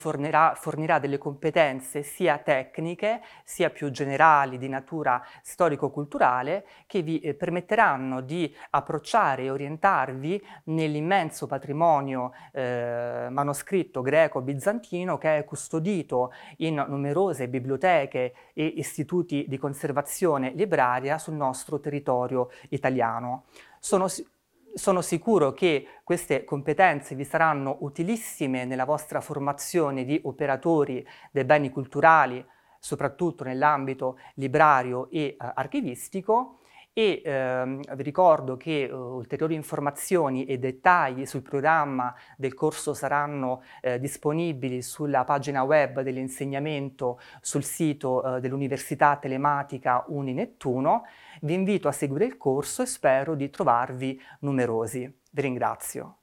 fornirà delle competenze sia tecniche, sia più generali di natura storico-culturale, che vi permetteranno di approcciare e orientarvi nell'immenso patrimonio manoscritto greco-bizantino che è custodito in numerose biblioteche e istituti di conservazione libraria sul nostro territorio italiano. Sono sicuro che queste competenze vi saranno utilissime nella vostra formazione di operatori dei beni culturali, soprattutto nell'ambito librario e archivistico, e vi ricordo che ulteriori informazioni e dettagli sul programma del corso saranno disponibili sulla pagina web dell'insegnamento sul sito dell'Università Telematica Uni-Nettuno. Vi invito a seguire il corso e spero di trovarvi numerosi. Vi ringrazio.